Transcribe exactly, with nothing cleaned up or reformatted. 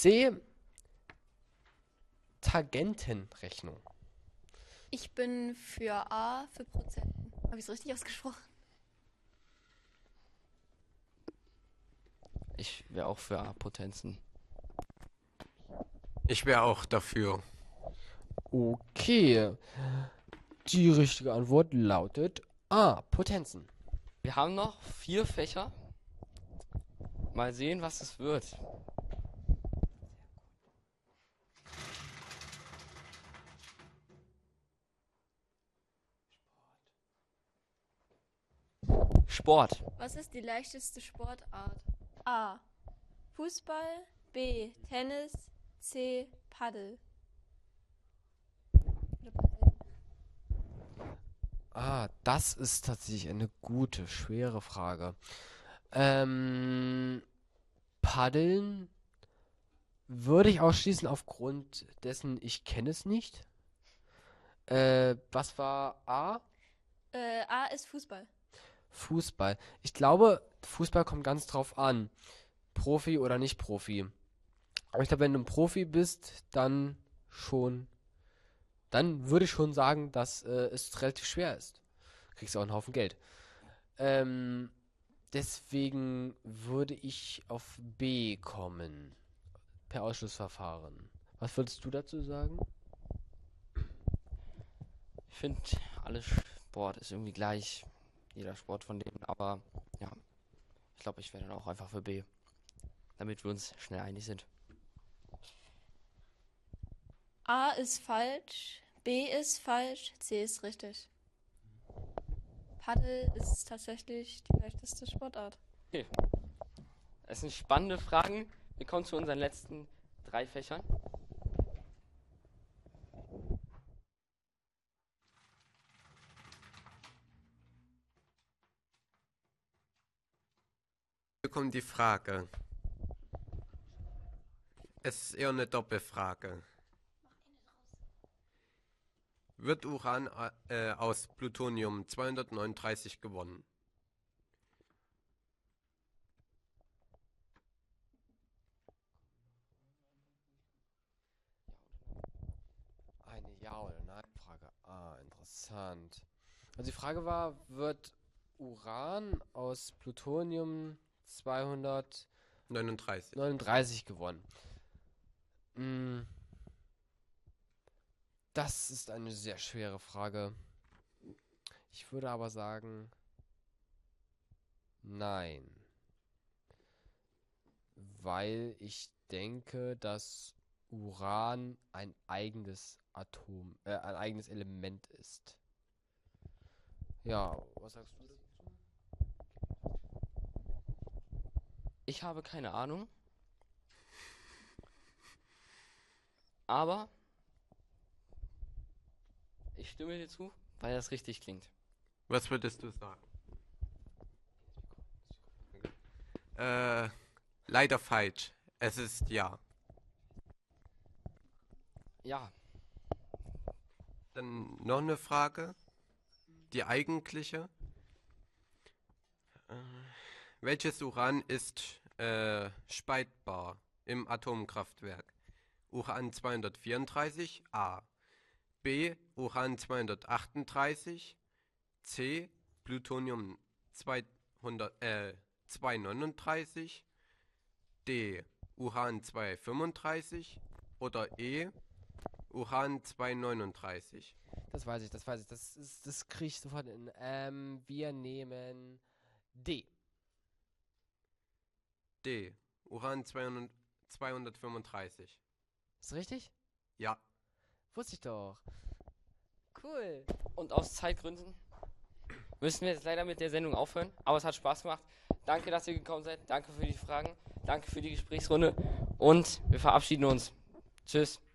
C. Tangentenrechnung. Ich bin für A, für Prozenten. Habe ich es richtig ausgesprochen? Ich wäre auch für A-Potenzen. Ich wäre auch dafür. Okay. Die richtige Antwort lautet A. Potenzen. Wir haben noch vier Fächer. Mal sehen, was es wird. Sport. Was ist die leichteste Sportart? A. Fußball. B. Tennis. C. Paddel. Oder Paddel. Ah, das ist tatsächlich eine gute, schwere Frage. Ähm, Paddeln würde ich ausschließen aufgrund dessen, ich kenne es nicht. Äh, was war A? Äh, A ist Fußball. Fußball. Ich glaube, Fußball kommt ganz drauf an. Profi oder nicht Profi. Aber ich glaube, wenn du ein Profi bist, dann schon, dann würde ich schon sagen, dass äh, es relativ schwer ist. Kriegst du auch einen Haufen Geld. Ähm, deswegen würde ich auf B kommen. Per Ausschlussverfahren. Was würdest du dazu sagen? Ich finde, alles Sport ist irgendwie gleich. Jeder Sport von denen. Aber ja, ich glaube, ich wäre dann auch einfach für B. Damit wir uns schnell einig sind. A ist falsch. B ist falsch. C ist richtig. Paddel ist tatsächlich die leichteste Sportart. Okay. Es sind spannende Fragen. Wir kommen zu unseren letzten drei Fächern. Hier kommt die Frage. Es ist eher eine Doppelfrage. Wird Uran äh, aus Plutonium zweihundertneununddreißig gewonnen? Eine Ja- oder Nein-Frage. Ah, interessant. Also die Frage war, wird Uran aus Plutonium zweihundertneununddreißig neununddreißig. gewonnen? Mm, Das ist eine sehr schwere Frage. Ich würde aber sagen, nein. Weil ich denke, dass Uran ein eigenes Atom, äh, ein eigenes Element ist. Ja, was sagst du dazu? Ich habe keine Ahnung. Aber ich stimme dir zu, weil das richtig klingt. Was würdest du sagen? Äh, leider falsch. Es ist ja. Ja, Dann noch eine Frage. Die eigentliche. Äh, welches Uran ist äh, spaltbar im Atomkraftwerk? Uran zweihundertvierunddreißig A. B. Uran zweihundertachtunddreißig. C. Plutonium zweihundert, äh, zweihundertneununddreißig. D. Uran zweihundertfünfunddreißig. Oder E. Uran zweihundertneununddreißig. Das weiß ich, das weiß ich. Das ist, das kriege ich sofort in. Ähm, wir nehmen D. D. Uran zweihundert, zweihundertfünfunddreißig. Ist richtig? Ja. Wusste ich doch. Cool. und aus Zeitgründen müssen wir jetzt leider mit der Sendung aufhören. Aber es hat Spaß gemacht. Danke, dass ihr gekommen seid. Danke für die Fragen. Danke für die Gesprächsrunde. Und wir verabschieden uns. Tschüss.